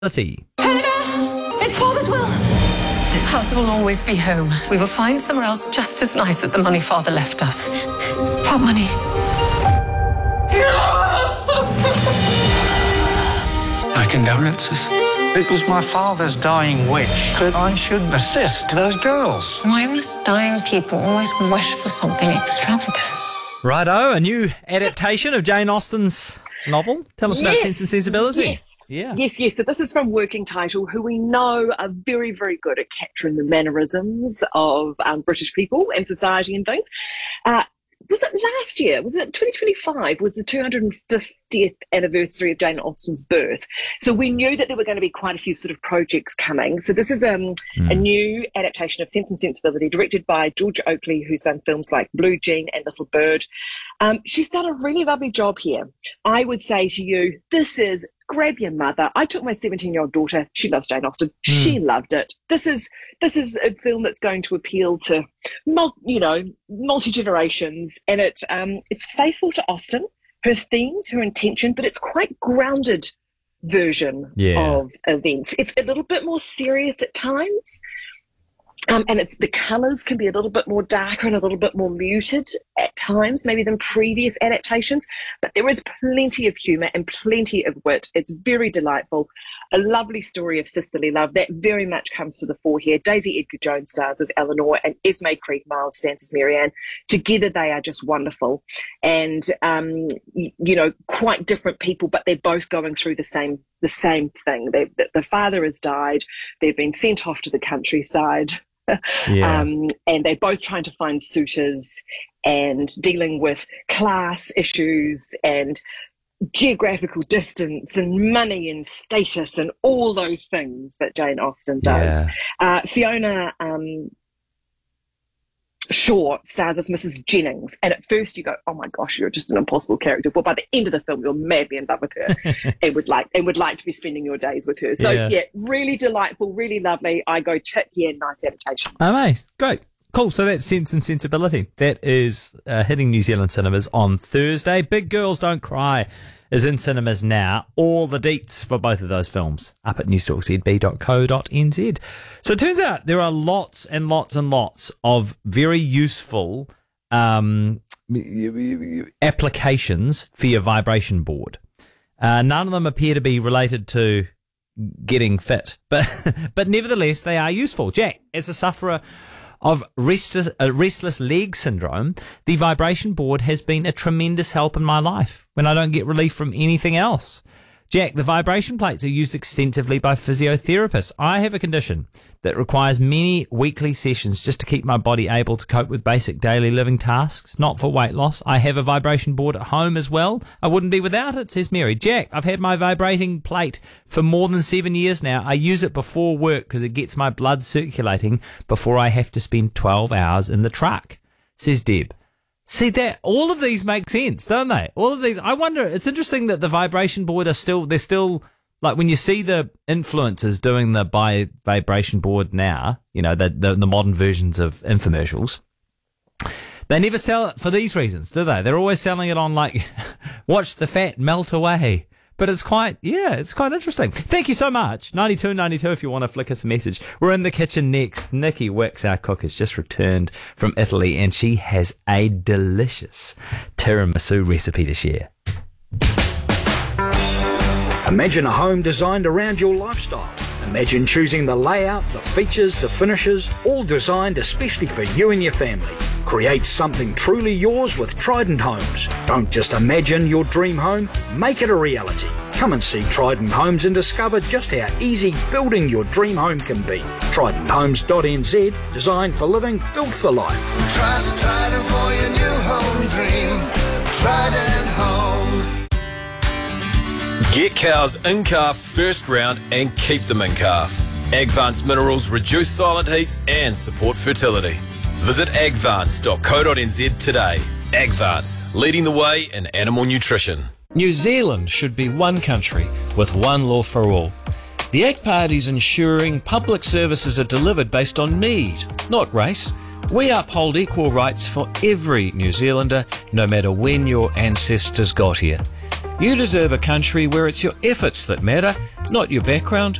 Helena, it's Father's will. This house will always be home. We will find somewhere else just as nice with the money Father left us. What money? My condolences. It was my father's dying wish that I should assist those girls. Why must dying people always wish for something extravagant? Righto, a new adaptation of Jane Austen's novel. Tell us about Sense and Sensibility. Yes. Yeah. Yes. So this is from Working Title, who we know are very, very good at capturing the mannerisms of British people and society and things. Was it last year? Was it 2025? Was the 250th anniversary of Jane Austen's birth? So we knew that there were going to be quite a few sort of projects coming. So this is a new adaptation of Sense and Sensibility, directed by Georgia Oakley, who's done films like Blue Jean and Little Bird. She's done a really lovely job here. I would say to you, this is grab your mother. I took my 17-year-old daughter. She loves Jane Austen. She loved it. This is a film that's going to appeal to, multi-generations, and it's faithful to Austen, her themes, her intention, but it's quite grounded version of events. It's a little bit more serious at times. And the colours can be a little bit more darker and a little bit more muted at times, maybe than previous adaptations. But there is plenty of humour and plenty of wit. It's very delightful. A lovely story of sisterly love that very much comes to the fore here. Daisy Edgar-Jones stars as Eleanor and Esme Krieg-Miles stands as Marianne. Together they are just wonderful. And, quite different people, but they're both going through the same thing. The father has died. They've been sent off to the countryside. And they're both trying to find suitors and dealing with class issues and geographical distance and money and status and all those things that Jane Austen does. Fiona Shaw stars as Mrs. Jennings, and at first you go, oh my gosh, you're just an impossible character. But by the end of the film, you're madly in love with her and would like to be spending your days with her. So really delightful, really lovely. I go tick, nice adaptation. Amazing, great. Cool, so that's Sense and Sensibility. That is hitting New Zealand cinemas on Thursday. Big Girls Don't Cry is in cinemas now. All the deets for both of those films up at newstalkzb.co.nz. So it turns out there are lots and lots and lots of very useful applications for your vibration board. None of them appear to be related to getting fit, but nevertheless they are useful. Jack, as a sufferer of restless leg syndrome, the vibration board has been a tremendous help in my life when I don't get relief from anything else. Jack, the vibration plates are used extensively by physiotherapists. I have a condition that requires many weekly sessions just to keep my body able to cope with basic daily living tasks, not for weight loss. I have a vibration board at home as well. I wouldn't be without it, says Mary. Jack, I've had my vibrating plate for more than 7 years now. I use it before work because it gets my blood circulating before I have to spend 12 hours in the truck, says Deb. See, that all of these make sense, don't they? All of these. I wonder, it's interesting that the vibration board they're still, like when you see the influencers doing the vibration board now, the modern versions of infomercials, they never sell it for these reasons, do they? They're always selling it on like, watch the fat melt away. But it's quite interesting. Thank you so much. 9292 if you want to flick us a message. We're in the kitchen next. Nikki Wicks, our cook, has just returned from Italy and she has a delicious tiramisu recipe to share. Imagine a home designed around your lifestyle. Imagine choosing the layout, the features, the finishes, all designed especially for you and your family. Create something truly yours with Trident Homes. Don't just imagine your dream home, make it a reality. Come and see Trident Homes and discover just how easy building your dream home can be. TridentHomes.nz, designed for living, built for life. Trust Trident for your new home dream. Trident Homes. Get cows in calf first round and keep them in calf. Agvance minerals reduce silent heats and support fertility. Visit agvance.co.nz today. Agvance, leading the way in animal nutrition. New Zealand should be one country with one law for all. The ACT Party's ensuring public services are delivered based on need, not race. We uphold equal rights for every New Zealander, no matter when your ancestors got here. You deserve a country where it's your efforts that matter, not your background.